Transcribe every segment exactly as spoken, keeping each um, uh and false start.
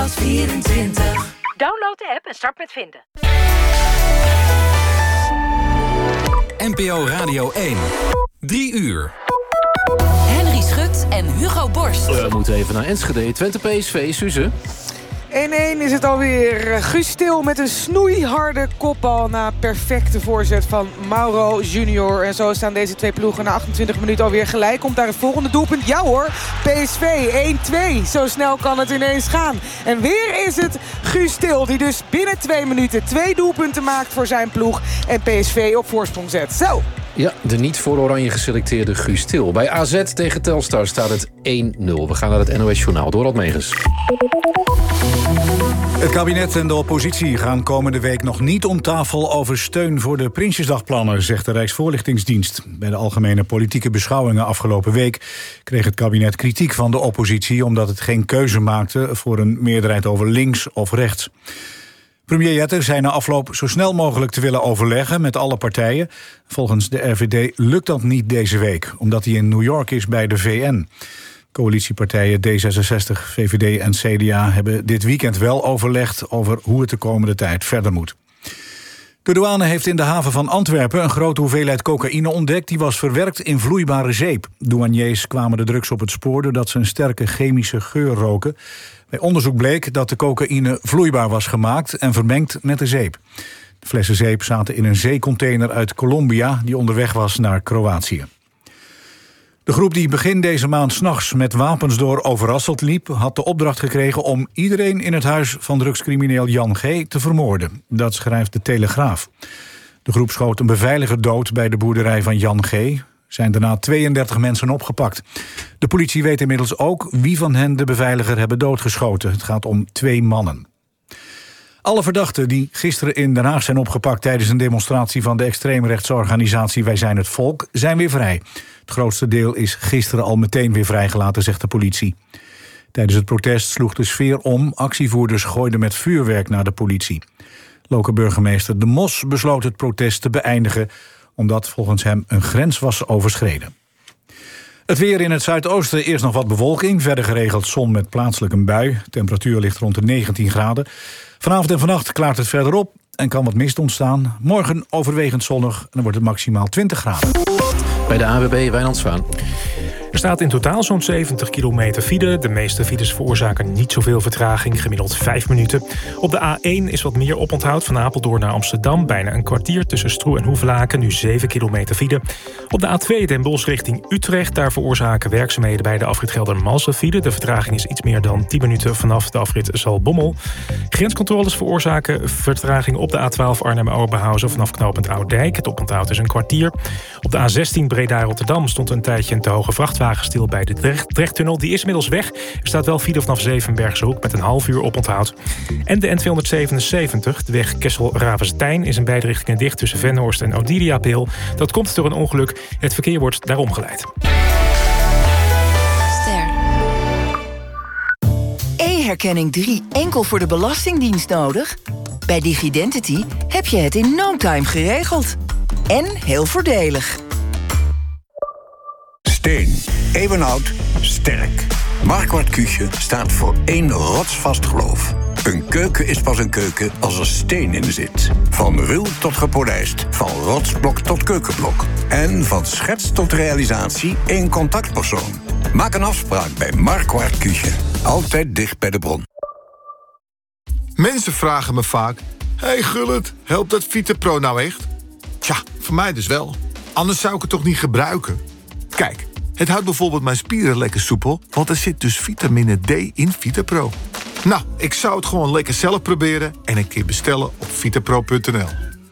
Sport vierentwintig. Download de app en start met vinden. N P O Radio één. Drie uur. Henry Schut en Hugo Borst. We moeten even naar Enschede. Twente P S V, Suze. één-één is het alweer. Guus Til met een snoeiharde kopbal na perfecte voorzet van Mauro Junior. En zo staan deze twee ploegen na achtentwintig minuten alweer gelijk. Komt daar het volgende doelpunt? Ja hoor, P S V één-twee. Zo snel kan het ineens gaan. En weer is het Guus Til die dus binnen twee minuten twee doelpunten maakt voor zijn ploeg. En P S V op voorsprong zet. Zo. Ja, de niet voor Oranje geselecteerde Guus Til. Bij A Z tegen Telstar staat het één nul. We gaan naar het N O S Journaal. Dorald Megens. Het kabinet en de oppositie gaan komende week nog niet om tafel over steun voor de Prinsjesdagplannen, zegt de Rijksvoorlichtingsdienst. Bij de algemene politieke beschouwingen afgelopen week kreeg het kabinet kritiek van de oppositie omdat het geen keuze maakte voor een meerderheid over links of rechts. Premier Jetter zei na afloop zo snel mogelijk te willen overleggen met alle partijen. Volgens de R V D lukt dat niet deze week, omdat hij in New York is bij de V N. Coalitiepartijen D zesenzestig, V V D en C D A hebben dit weekend wel overlegd over hoe het de komende tijd verder moet. De douane heeft in de haven van Antwerpen een grote hoeveelheid cocaïne ontdekt. Die was verwerkt in vloeibare zeep. Douaniers kwamen de drugs op het spoor doordat ze een sterke chemische geur roken. Bij onderzoek bleek dat de cocaïne vloeibaar was gemaakt en vermengd met de zeep. De flessen zeep zaten in een zeecontainer uit Colombia die onderweg was naar Kroatië. De groep die begin deze maand 's nachts met wapens door Overasselt liep, had de opdracht gekregen om iedereen in het huis van drugscrimineel Jan G. te vermoorden. Dat schrijft de Telegraaf. De groep schoot een beveiliger dood bij de boerderij van Jan G. Er zijn daarna tweeëndertig mensen opgepakt. De politie weet inmiddels ook wie van hen de beveiliger hebben doodgeschoten. Het gaat om twee mannen. Alle verdachten die gisteren in Den Haag zijn opgepakt tijdens een demonstratie van de extreemrechtsorganisatie Wij zijn het Volk, zijn weer vrij. Het grootste deel is gisteren al meteen weer vrijgelaten, zegt de politie. Tijdens het protest sloeg de sfeer om. Actievoerders gooiden met vuurwerk naar de politie. Lokale burgemeester De Mos besloot het protest te beëindigen, omdat volgens hem een grens was overschreden. Het weer in het zuidoosten, eerst nog wat bewolking. Verder geregeld zon met plaatselijk een bui. De temperatuur ligt rond de negentien graden. Vanavond en vannacht klaart het verder op en kan wat mist ontstaan. Morgen overwegend zonnig en dan wordt het maximaal twintig graden. Bij de A W B Wijnand Zwaan. Er staat in totaal zo'n zeventig kilometer file. De meeste files veroorzaken niet zoveel vertraging, gemiddeld vijf minuten. Op de A één is wat meer oponthoud van Apeldoorn naar Amsterdam. Bijna een kwartier tussen Stroe en Hoevelaken, nu zeven kilometer file. Op de A twee Den Bosch richting Utrecht. Daar veroorzaken werkzaamheden bij de afrit Geldermalsen file. De vertraging is iets meer dan tien minuten vanaf de afrit Zaltbommel. Grenscontroles veroorzaken vertraging op de A twaalf Arnhem-Oberhausen vanaf knooppunt Oud-Dijk. Het oponthoud is een kwartier. Op de A zestien Breda-Rotterdam stond een tijdje een te hoge vrachtwagen stil bij de Drecht, Drechttunnel. Die is inmiddels weg. Er staat wel file vanaf Zevenbergse Hoek met een half uur oponthoud. En de N tweehonderdzevenenzeventig, de weg Kessel-Ravenstein, is in beide richtingen dicht tussen Venhorst en Odilia-Peel. Dat komt door een ongeluk. Het verkeer wordt daarom geleid. Ster. E-herkenning drie enkel voor de Belastingdienst nodig? Bij Digidentity heb je het in no time geregeld. En heel voordelig. Steen, eeuwenoud, sterk. Marquardt Küche staat voor één rotsvast geloof. Een keuken is pas een keuken als er steen in zit. Van ruw tot gepolijst, van rotsblok tot keukenblok. En van schets tot realisatie één contactpersoon. Maak een afspraak bij Marquardt Küche. Altijd dicht bij de bron. Mensen vragen me vaak: hey Gullit, helpt dat VitaPro nou echt? Tja, voor mij dus wel. Anders zou ik het toch niet gebruiken? Kijk, het houdt bijvoorbeeld mijn spieren lekker soepel, want er zit dus vitamine D in VitaPro. Nou, ik zou het gewoon lekker zelf proberen en een keer bestellen op vitapro punt n l.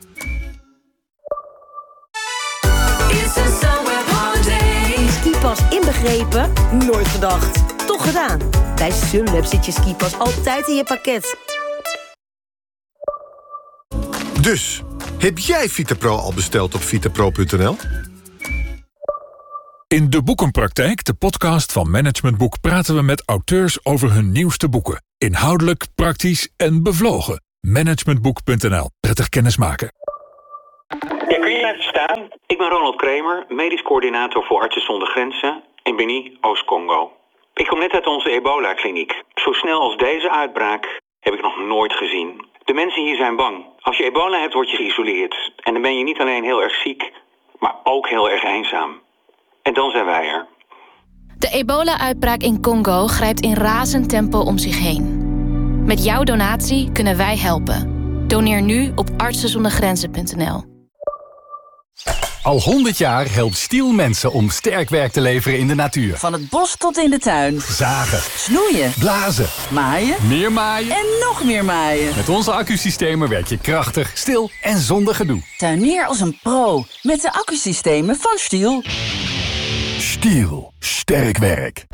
Skipas inbegrepen? Nooit gedacht. Toch gedaan. Bij Sunweb zit je skipas altijd in je pakket. Dus, heb jij VitaPro al besteld op vitapro punt n l? In De Boekenpraktijk, de podcast van Management Boek, praten we met auteurs over hun nieuwste boeken. Inhoudelijk, praktisch en bevlogen. managementboek punt n l. Prettig kennismaken. Ja, kun je mij verstaan? Ik ben Ronald Kramer, medisch coördinator voor Artsen zonder Grenzen in Beni, Oost-Congo. Ik kom net uit onze ebola-kliniek. Zo snel als deze uitbraak heb ik nog nooit gezien. De mensen hier zijn bang. Als je ebola hebt, word je geïsoleerd. En dan ben je niet alleen heel erg ziek, maar ook heel erg eenzaam. En dan zijn wij er. De ebola-uitbraak in Congo grijpt in razend tempo om zich heen. Met jouw donatie kunnen wij helpen. Doneer nu op artsen zonder grenzen punt n l. Al honderd jaar helpt Stiel mensen om sterk werk te leveren in de natuur. Van het bos tot in de tuin. Zagen. Snoeien. Blazen. Maaien. Meer maaien. En nog meer maaien. Met onze accusystemen werk je krachtig, stil en zonder gedoe. Tuinier als een pro met de accusystemen van Stiel. Stiel. Sterk werk.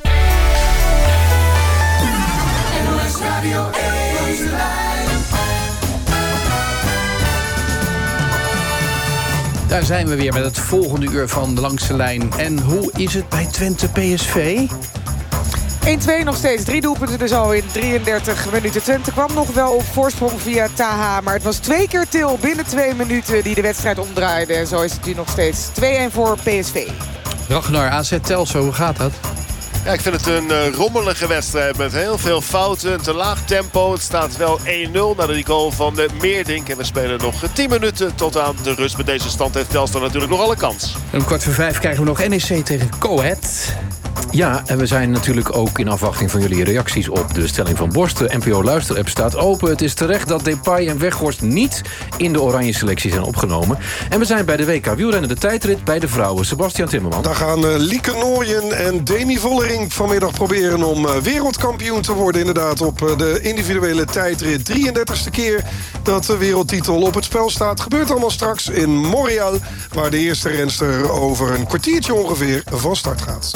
Daar zijn we weer met het volgende uur van de Langs de Lijn. En hoe is het bij Twente P S V? één twee nog steeds. Drie doelpunten dus al in drieëndertig minuten. Twente kwam nog wel op voorsprong via Taha. Maar het was twee keer Til binnen twee minuten die de wedstrijd omdraaide. En zo is het nu nog steeds twee-een voor P S V. Ragnar, A Z Telstar, hoe gaat dat? Ja, ik vind het een uh, rommelige wedstrijd met heel veel fouten. Een te laag tempo. Het staat wel één nul na die goal van de Meerdink. En we spelen nog tien minuten tot aan de rust. Met deze stand heeft Telstar natuurlijk nog alle kans. En om kwart voor vijf krijgen we nog N E C tegen Go Ahead. Ja, en we zijn natuurlijk ook in afwachting van jullie reacties op de stelling van Borst. De N P O Luisterapp staat open. Het is terecht dat Depay en Weghorst niet in de oranje selectie zijn opgenomen. En we zijn bij de W K wielrennen de tijdrit bij de vrouwen. Sebastian Timmerman. Daar gaan uh, Lieke Nooyen en Demi Vollering vanmiddag proberen om uh, wereldkampioen te worden. Inderdaad op uh, de individuele tijdrit. drieëndertigste keer dat de wereldtitel op het spel staat. Gebeurt allemaal straks in Montreal, waar de eerste renster over een kwartiertje ongeveer van start gaat.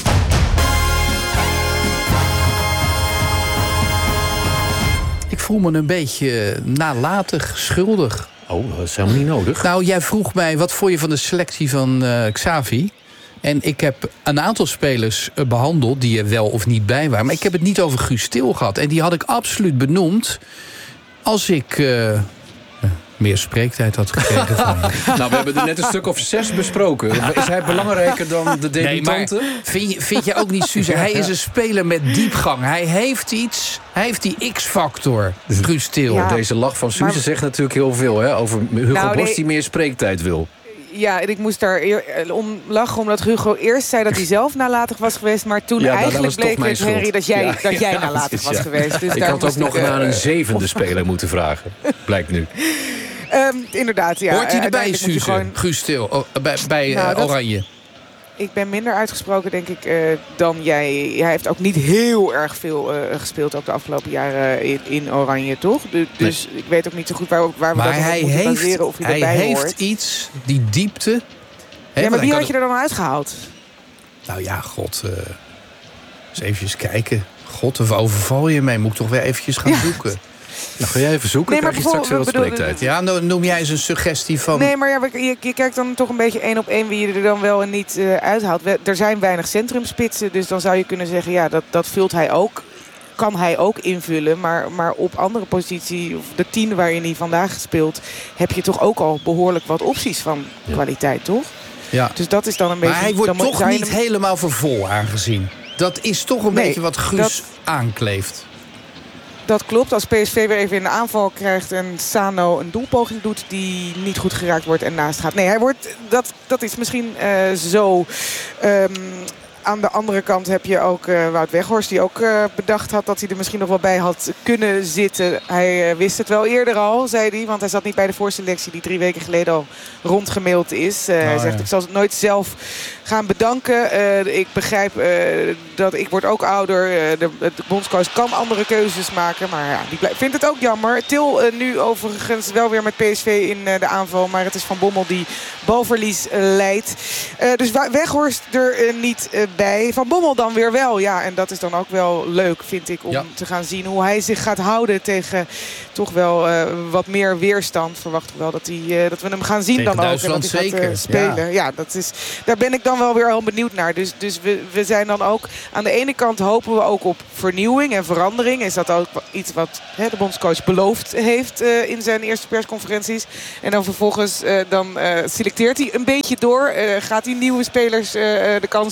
Ik voel me een beetje nalatig, schuldig. Oh, dat is helemaal niet nodig. Nou, jij vroeg mij, wat vond je van de selectie van uh, Xavi? En ik heb een aantal spelers uh, behandeld die er wel of niet bij waren. Maar ik heb het niet over Guus Til gehad. En die had ik absoluut benoemd als ik Uh, meer spreektijd had gekregen van je. Nou, we hebben er net een stuk of zes besproken. Is hij belangrijker dan de debutante? Nee, vind, je, vind je ook niet, Suze? Hij is een speler met diepgang. Hij heeft iets. Hij heeft die X-factor, Guus Til. Ja, deze lach van Suze maar zegt natuurlijk heel veel, hè, over Hugo nou, Borst nee. die meer spreektijd wil. Ja, en ik moest daar eer, om lachen omdat Hugo eerst zei dat hij zelf nalatig was geweest. Maar toen ja, eigenlijk bleek het, Henry, dat jij, ja, dat jij ja, nalatig ja. was geweest. Dus ik daar had ook nog ik, uh, naar een zevende speler moeten vragen. Blijkt nu. Um, inderdaad, ja. Hoort hij erbij, Suze? Gewoon Guus Til, oh, bij, bij nou, uh, dat, Oranje? Ik ben minder uitgesproken, denk ik, uh, dan jij. Hij heeft ook niet heel erg veel uh, gespeeld ook de afgelopen jaren in, in Oranje, toch? Du dus nee. ik weet ook niet zo goed waar, waar we maar dat op hij moeten heeft, baseren of hij, hij erbij heeft hoort. iets, die diepte. Ja, maar wie had je er dan uitgehaald? Nou ja, god. Uh, eens eventjes kijken. God, of overval je mee? Moet ik toch weer eventjes gaan ja. zoeken. Nou, ga jij even zoeken, nee, krijg je straks weer wat spreektijd. Ja, noem jij eens een suggestie van... Nee, maar ja, je, je kijkt dan toch een beetje één op één wie je er dan wel en niet uh, uithaalt. We, er zijn weinig centrumspitsen, dus dan zou je kunnen zeggen, ja, dat, dat vult hij ook. Kan hij ook invullen, maar, maar op andere positie, of de tien waarin hij vandaag speelt, heb je toch ook al behoorlijk wat opties van ja. kwaliteit, toch? Ja. Dus dat is dan een beetje... Maar hij wordt dan toch niet hem... helemaal voor vol aangezien. Dat is toch een nee, beetje wat Guus dat... aankleeft. Dat klopt, als P S V weer even in de aanval krijgt en Sano een doelpoging doet die niet goed geraakt wordt en naast gaat. Nee, hij wordt, dat, dat is misschien uh, zo. Um, aan de andere kant heb je ook uh, Wout Weghorst die ook uh, bedacht had dat hij er misschien nog wel bij had kunnen zitten. Hij uh, wist het wel eerder al, zei hij, want hij zat niet bij de voorselectie die drie weken geleden al rondgemaild is. Uh, oh, hij zegt, ja. ik zal het nooit zelf gaan bedanken. Uh, ik begrijp uh, dat ik word ook ouder. Uh, de, de bondscoach kan andere keuzes maken. Maar ja, die vindt het ook jammer. Til uh, nu overigens wel weer met P S V in uh, de aanval. Maar het is Van Bommel die balverlies uh, leidt. Uh, dus Weghorst er uh, niet uh, bij. Van Bommel dan weer wel. Ja, en dat is dan ook wel leuk, vind ik, om ja. te gaan zien hoe hij zich gaat houden tegen toch wel uh, wat meer weerstand. Verwacht ik wel dat, hij, uh, dat we hem gaan zien tegen dan ook. En dat hij zeker. gaat uh, spelen. Ja. ja, dat is, daar ben ik dan wel weer heel benieuwd naar. Dus, dus we, we zijn dan ook... Aan de ene kant hopen we ook op vernieuwing en verandering. Is dat ook iets wat he, de bondscoach beloofd heeft uh, in zijn eerste persconferenties. En dan vervolgens uh, dan uh, selecteert hij een beetje door. Uh, gaat hij nieuwe spelers uh, de kans geven. En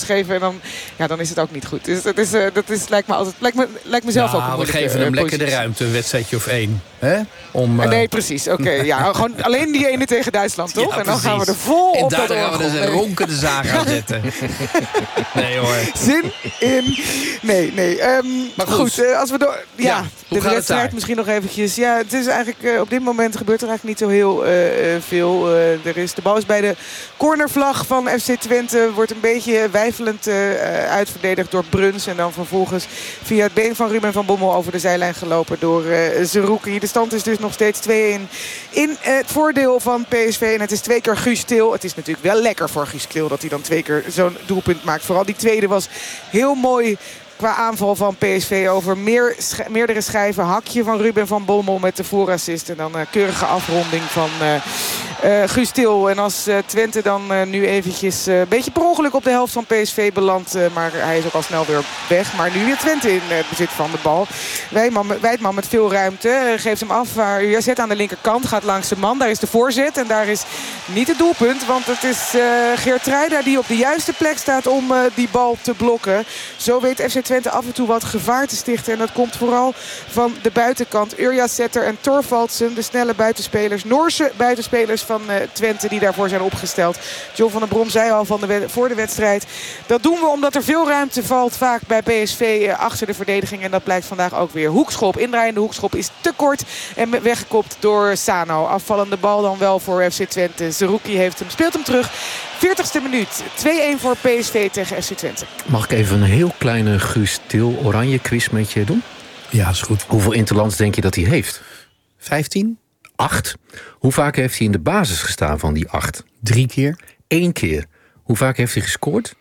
dan, ja, dan is het ook niet goed. Dus dat, is, uh, dat is, lijkt me altijd, lijkt me, lijkt mezelf nou, ook een moeilijke we geven hem uh, lekker de ruimte, een wedstrijdje of één. Hè? Om, uh... Nee, precies. Oké, okay, ja, gewoon alleen die ene tegen Duitsland, toch? Ja, en dan precies. gaan we er vol en op dat daar gaan we dus een ronkende zaag aan zetten. Nee hoor. Zin in. Nee, nee. Um, maar goed, goed uh, als we door... Ja, ja de wedstrijd misschien nog eventjes. Ja, het is eigenlijk uh, op dit moment gebeurt er eigenlijk niet zo heel uh, veel. Uh, er is, de bal is bij de cornervlag van F C Twente. Wordt een beetje weifelend uh, uitverdedigd door Bruns. En dan vervolgens via het been van Ruben van Bommel over de zijlijn gelopen door uh, Zerouki. De stand is dus nog steeds twee-een in het voordeel van P S V. En het is twee keer Guus Til. Het is natuurlijk wel lekker voor Guus Til dat hij dan twee keer zo'n doelpunt maakt. Vooral die tweede was heel mooi qua aanval van P S V over meer sch meerdere schijven. Hakje van Ruben van Bommel met de voorassist. En dan een keurige afronding van uh, uh, Guus Til. En als uh, Twente dan uh, nu eventjes uh, een beetje per ongeluk op de helft van P S V belandt. Uh, maar hij is ook al snel weer weg. Maar nu weer Twente in het uh, bezit van de bal. Wijdman, Wijdman met veel ruimte. Uh, geeft hem af waar U A Z aan de linkerkant. Gaat langs de man. Daar is de voorzet. En daar is niet het doelpunt. Want het is uh, Geertruida die op de juiste plek staat om uh, die bal te blokken. Zo weet F C Twente af en toe wat gevaar te stichten. En dat komt vooral van de buitenkant. Urja Setter en Thorvaldsen, de snelle buitenspelers. Noorse buitenspelers van uh, Twente die daarvoor zijn opgesteld. John van den Brom zei al van de voor de wedstrijd. Dat doen we omdat er veel ruimte valt vaak bij P S V uh, achter de verdediging. En dat blijkt vandaag ook weer. Hoekschop, indraaiende hoekschop is te kort. En weggekopt door Sano. Afvallende bal dan wel voor F C Twente. Zerouki heeft hem, speelt hem terug. veertigste minuut. twee-een voor P S V tegen F C Twente. Mag ik even een heel kleine Guus Til oranje quiz met je doen? Ja, is goed. Hoeveel interlands denk je dat hij heeft? vijftien? Acht. Hoe vaak heeft hij in de basis gestaan van die acht? Drie keer. Eén keer. Hoe vaak heeft hij gescoord?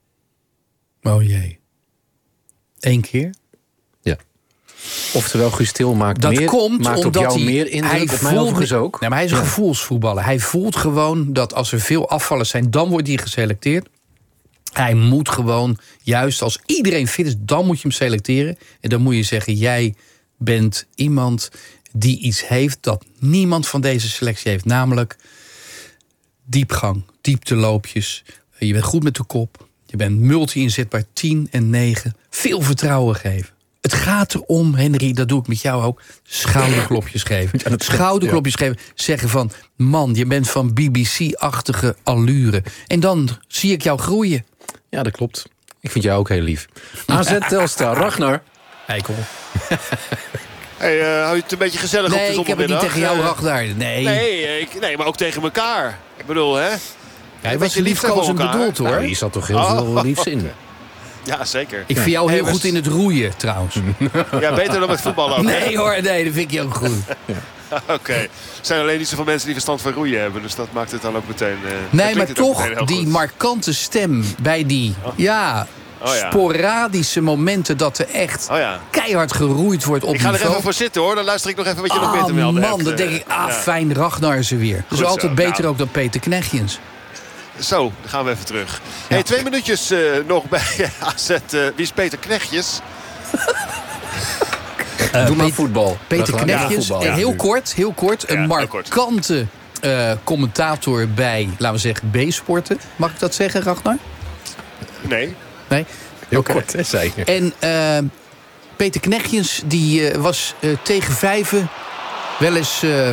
Oh jee. Eén keer? Ja. Oftewel, Guus Til maakt, dat meer, komt maakt op jou hij, meer indruk. Hij op mij voelt, overigens ook. Nee, maar hij is een ja. gevoelsvoetballer. Hij voelt gewoon dat als er veel afvallers zijn, dan wordt hij geselecteerd. Hij moet gewoon, juist als iedereen fit is, dan moet je hem selecteren. En dan moet je zeggen, jij bent iemand die iets heeft dat niemand van deze selectie heeft. Namelijk diepgang, diepteloopjes. Je bent goed met de kop. Je bent multi-inzetbaar, tien en negen. Veel vertrouwen geven. Het gaat erom, Henry, dat doe ik met jou ook, schouderklopjes geven. Ja, schouderklopjes ja. geven. Zeggen van, man, je bent van B B C-achtige allure. En dan zie ik jou groeien. Ja, dat klopt. Ik vind jou ook heel lief. A Z Telstar, Ragnar. Eikel. Hey, uh, hou je het een beetje gezellig nee, op de zondagmiddag? Nee, ik heb het niet tegen jou, Ragnar. Nee. Nee, ik, nee, maar ook tegen elkaar. Ik bedoel, hè? Hij was liefkozend bedoeld, hoor. Nou, hier zat toch heel oh, veel liefs in. Ja, zeker. Ik vind jou heel hey, goed in het roeien, trouwens. Ja, beter dan met voetballen ook. Nee hoor, nee, dat vind ik je ook goed. Ja. Oké. Okay. Er zijn alleen niet zoveel mensen die verstand van roeien hebben. Dus dat maakt het dan ook meteen... Uh, nee, maar toch die goed. markante stem bij die... Oh. Ja, oh, ja, sporadische momenten dat er echt oh, ja. keihard geroeid wordt op Ik ga niveau. er even voor zitten, hoor. Dan luister ik nog even wat je oh, nog meer te melden man, hebt. dan denk ik, ah, ja. fijn, Ragnar is er weer. Dat is altijd zo. beter nou. ook dan Peter Knechtjens. Zo, dan gaan we even terug. Ja. Hey, twee minuutjes uh, nog bij A Z. Uh, wie is Peter Knechtjes? Uh, Doe maar voetbal. Peter Knechtjes, ja, ja. heel kort, heel kort. Een ja, markante uh, commentator bij, laten we zeggen, B-sporten. Mag ik dat zeggen, Ragnar? Nee. Nee? Heel okay. kort, hè, zeker. En uh, Peter Knechtjes, die uh, was uh, tegen vijven wel eens uh,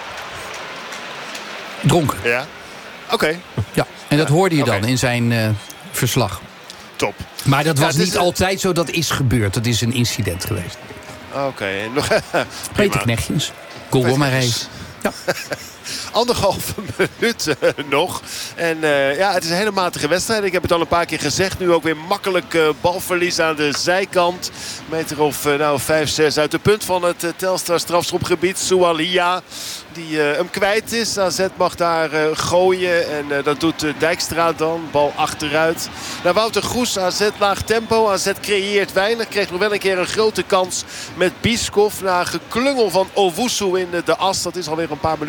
dronken. Ja. Oké. Okay. Ja, en dat hoorde je dan okay. in zijn uh, verslag. Top. Maar dat was ja, niet een... altijd zo, dat is gebeurd. Dat is een incident geweest. Oké. Okay. Nog... Peter Knechtjens. Google maar eens. Ja. Anderhalve minuut uh, nog. En uh, ja, het is een hele matige wedstrijd. Ik heb het al een paar keer gezegd. Nu ook weer makkelijk uh, balverlies aan de zijkant. Meter of uh, nou, vijf, zes uit de punt van het uh, Telstar strafschopgebied. Soualia. Die uh, hem kwijt is. A Z mag daar uh, gooien. En uh, dat doet uh, Dijkstra dan. Bal achteruit. Naar Wouter Goes. A Z laag tempo. A Z creëert weinig. Kreeg nog wel een keer een grote kans met Bieskov. Na geklungel van Owusu in de as. Dat is alweer een paar minuten geleden.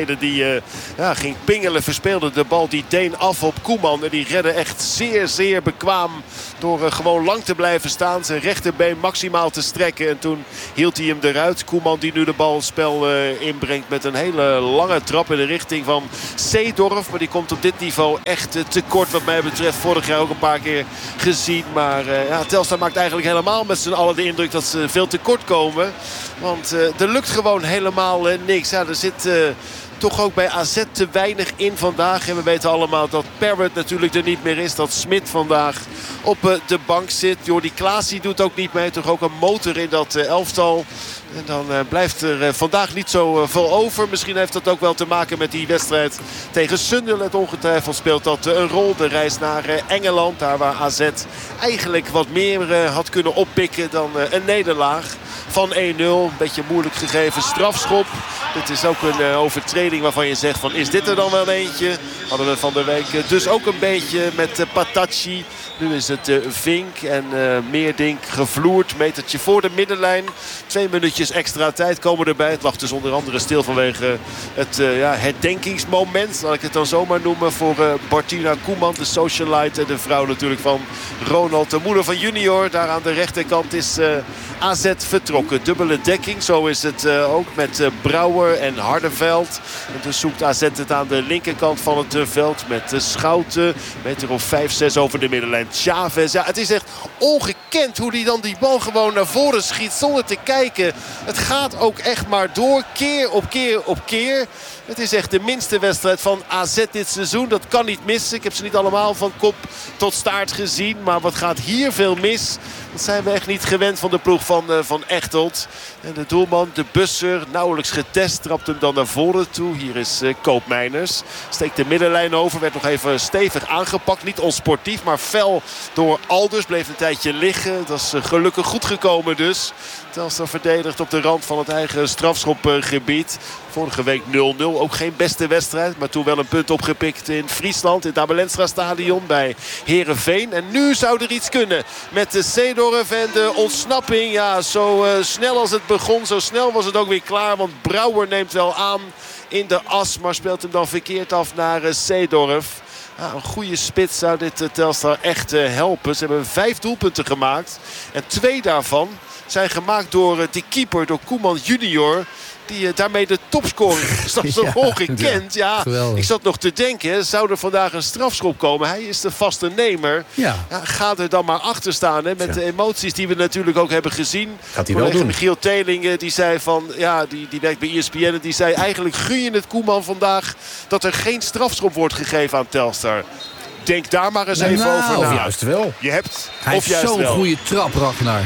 Zweden die uh, ja, ging pingelen, verspeelde de bal die Deen af op Koeman. En die redde echt zeer, zeer bekwaam door uh, gewoon lang te blijven staan. Zijn rechterbeen maximaal te strekken. En toen hield hij hem eruit. Koeman die nu de bal het spel uh, inbrengt met een hele lange trap in de richting van Seedorf. Maar die komt op dit niveau echt uh, te kort wat mij betreft. Vorig jaar ook een paar keer gezien. Maar uh, ja, Telstar maakt eigenlijk helemaal met z'n allen de indruk dat ze veel te kort komen. Want uh, er lukt gewoon helemaal uh, niks. Ja, er zit... Uh, toch ook bij A Z te weinig in vandaag. En we weten allemaal dat Parrott natuurlijk er niet meer is. Dat Smit vandaag op uh, de bank zit. Jordi Klaas die doet ook niet mee. Toch ook een motor in dat uh, elftal. En dan uh, blijft er uh, vandaag niet zo uh, veel over. Misschien heeft dat ook wel te maken met die wedstrijd tegen Sunderland. Ongetwijfeld speelt dat uh, een rol. De reis naar uh, Engeland. Daar waar A Z eigenlijk wat meer uh, had kunnen oppikken dan uh, een nederlaag. Van één nul. Een beetje moeilijk gegeven strafschop. Dit is ook een uh, overtreding waarvan je zegt van is dit er dan wel eentje? Hadden we van de week uh, dus ook een beetje met uh, Patacci. Nu is het uh, Vink en uh, Meerdink gevloerd. Metertje voor de middenlijn. Twee minuutjes extra tijd komen erbij. Het lag dus onder andere stil vanwege het uh, ja, herdenkingsmoment. Laat ik het dan zomaar noemen voor uh, Bartina Koeman. De socialite. De vrouw natuurlijk van Ronald. De moeder van Junior. Daar aan de rechterkant is uh, A Z vertrokken. Dubbele dekking. Zo is het uh, ook met uh, Brouwer en Hardenveld. En dus zoekt A Z het aan de linkerkant van het uh, veld. Met uh, Schouten. Meter of vijf, zes over de middenlijn. Chavez. Ja, het is echt ongekend hoe hij dan die bal gewoon naar voren schiet zonder te kijken. Het gaat ook echt maar door. Keer op keer op keer. Het is echt de minste wedstrijd van A Z dit seizoen. Dat kan niet missen. Ik heb ze niet allemaal van kop tot staart gezien. Maar wat gaat hier veel mis? Dat zijn we echt niet gewend van de ploeg van, uh, van Echtelt. En de doelman, de Busser, nauwelijks getest. Trapt hem dan naar voren toe. Hier is uh, Koopmeiners. Steekt de middenlijn over. Werd nog even stevig aangepakt. Niet onsportief, maar fel door Alders. Bleef een tijdje liggen. Dat is uh, gelukkig goed gekomen dus. Telstar verdedigt op de rand van het eigen strafschopgebied. Vorige week nul nul. Ook geen beste wedstrijd. Maar toen wel een punt opgepikt in Friesland. In het Abelensra stadion bij Heerenveen. En nu zou er iets kunnen. Met de Seedorf en de ontsnapping. Ja, zo uh, snel als het begon. Zo snel was het ook weer klaar. Want Brouwer neemt wel aan in de as. Maar speelt hem dan verkeerd af naar uh, Seedorf. Ja, een goede spits zou dit uh, Telstar echt uh, helpen. Ze hebben vijf doelpunten gemaakt. En twee daarvan zijn gemaakt door uh, die keeper, door Koeman junior. Die uh, daarmee de topscorer is. Dat is toch ja, ongekend? Ja, ja, ik zat nog te denken, zou er vandaag een strafschop komen? Hij is de vaste nemer. Ja. Ja, ga er dan maar achter staan. Hè, met ja. de emoties die we natuurlijk ook hebben gezien. Gaat hij wel doen. Michiel Telingen die zei van, ja, die, die werkt bij E S P N. En die zei eigenlijk gun je het Koeman vandaag dat er geen strafschop wordt gegeven aan Telstar. Denk daar maar eens nou, even nou, over na. Of juist wel. Je hebt, Hij of heeft juist zo'n goede trap, Ragnar.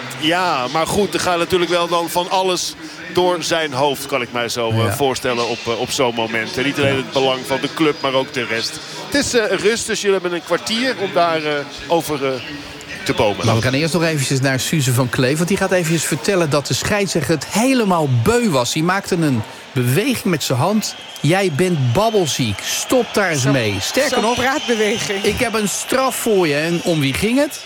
Ja, maar goed, er gaat natuurlijk wel dan van alles door zijn hoofd, kan ik mij zo uh, ja. voorstellen op, uh, op zo'n moment. En niet alleen het belang van de club, maar ook de rest. Het is uh, rust, dus jullie hebben een kwartier om daar uh, over uh, te bomen. Nou, we gaan eerst nog eventjes naar Suze van Kleef. Want die gaat eventjes vertellen dat de scheidsrechter het helemaal beu was. Die maakte een beweging met zijn hand. Jij bent babbelziek. Stop daar eens zo, mee. Sterker nog, praatbeweging. Ik heb een straf voor je. En om wie ging het?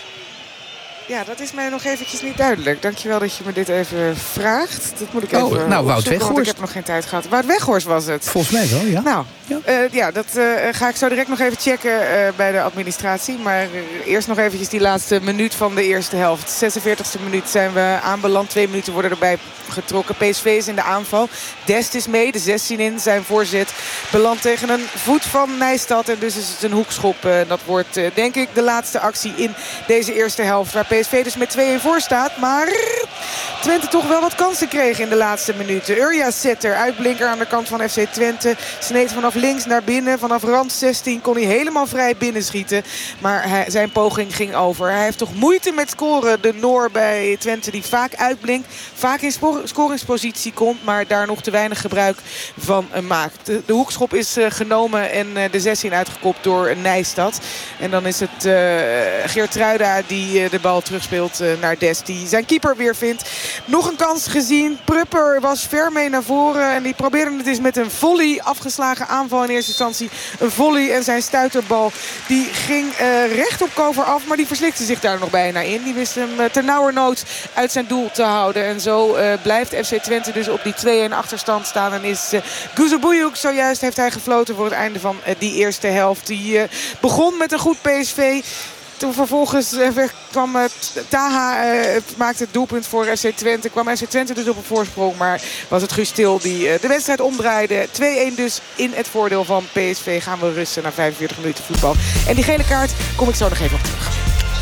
Ja, dat is mij nog eventjes niet duidelijk. Dankjewel dat je me dit even vraagt. Dat moet ik even oh, nou, Wout Weghorst. Ik heb nog geen tijd gehad. Wout Weghorst was het. Volgens mij wel, ja. Nou, ja, uh, ja dat uh, ga ik zo direct nog even checken uh, bij de administratie. Maar uh, eerst nog eventjes die laatste minuut van de eerste helft. zesenveertigste minuut zijn we aanbeland. Twee minuten worden erbij getrokken. P S V is in de aanval. Dest is mee, de zestien in. Zijn voorzet belandt tegen een voet van Nijstad. En dus is het een hoekschop. Uh, dat wordt uh, denk ik de laatste actie in deze eerste helft. Waar P S V dus met twee een voor staat. Maar Twente toch wel wat kansen kreeg in de laatste minuten. Urja Setter, uitblinker aan de kant van F C Twente. Sneed vanaf links naar binnen. Vanaf rand zestien kon hij helemaal vrij binnenschieten. Maar hij, zijn poging ging over. Hij heeft toch moeite met scoren. De Noor bij Twente die vaak uitblinkt. Vaak in scoringspositie komt. Maar daar nog te weinig gebruik van uh, maakt. De, de hoekschop is uh, genomen en uh, de zestien uitgekopt door Nijstad. En dan is het uh, Geertruida die uh, de bal terugspeelt uh, naar Dest. Die zijn keeper weer vindt. nog een kans gezien. Prupper was ver mee naar voren. En die probeerde het eens met een volley. Afgeslagen aanval in eerste instantie. Een volley en zijn stuiterbal. Die ging uh, recht op Kover af. Maar die verslikte zich daar nog bijna in. Die wist hem uh, ternauwernood uit zijn doel te houden. En zo uh, blijft F C Twente dus op die twee-een achterstand staan. En is uh, Guzebuyuk zojuist heeft hij gefloten voor het einde van uh, die eerste helft. Die uh, begon met een goed P S V. Toen vervolgens uh, kwam uh, Taha, uh, maakte het doelpunt voor F C Twente. Kwam F C Twente dus op een voorsprong. Maar was het Guus Til die uh, de wedstrijd omdraaide. twee-een dus in het voordeel van P S V. Gaan we rusten na vijfenveertig minuten voetbal. En die gele kaart kom ik zo nog even op terug.